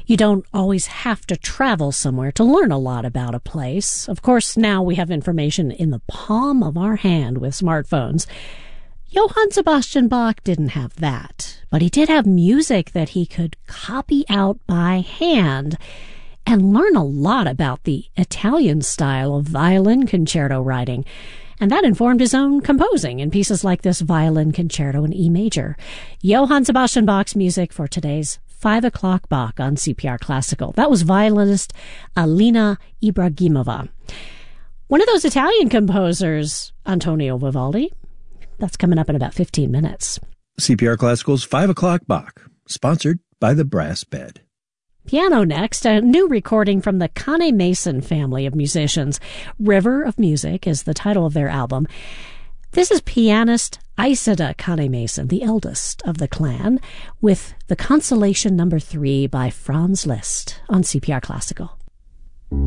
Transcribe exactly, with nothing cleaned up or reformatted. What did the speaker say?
You don't always have to travel somewhere to learn a lot about a place. Of course, now we have information in the palm of our hand with smartphones. Johann Sebastian Bach didn't have that, but he did have music that he could copy out by hand and learn a lot about the Italian style of violin concerto writing. And that informed his own composing in pieces like this violin concerto in E major. Johann Sebastian Bach's music for today's five o'clock Bach on C P R Classical. That was violinist Alina Ibragimova. One of those Italian composers, Antonio Vivaldi. That's coming up in about fifteen minutes. C P R Classical's five o'clock Bach, sponsored by the Brass Bed. Piano next, a new recording from the Kane Mason family of musicians. River of Music is the title of their album. This is pianist Isida Kane Mason, the eldest of the clan, with the Consolation Number Three by Franz Liszt on C P R Classical.